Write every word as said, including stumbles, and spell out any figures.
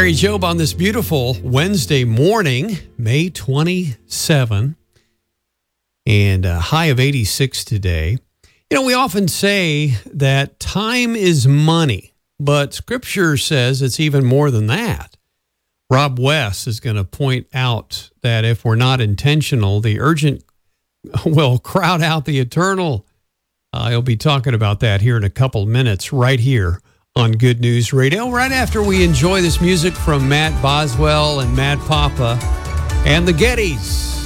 Terry Job on this beautiful Wednesday morning, May twenty-seventh, and a high of eighty-six today. You know, we often say that time is money, but Scripture says it's even more than that. Rob West is going to point out that if we're not intentional, the urgent will crowd out the eternal. Uh, he'll be talking about that here in a couple minutes right here on Good News Radio, right after we enjoy this music from Matt Boswell and Matt Papa and the Gettys.